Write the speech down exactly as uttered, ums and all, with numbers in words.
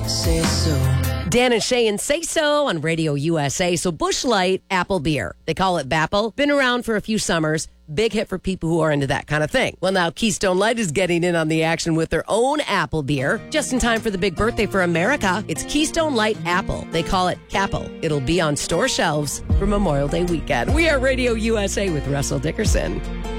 Say so. Dan and Shay and Say So on Radio U S A. So Busch Light Apple Beer. They call it Bapple. Been around for a few summers. Big hit for people who are into that kind of thing. Well, now Keystone Light is getting in on the action with their own Apple beer. Just in time for the big birthday for America. It's Keystone Light Apple. They call it Capple. It'll be on store shelves for Memorial Day weekend. We are Radio U S A with Russell Dickerson.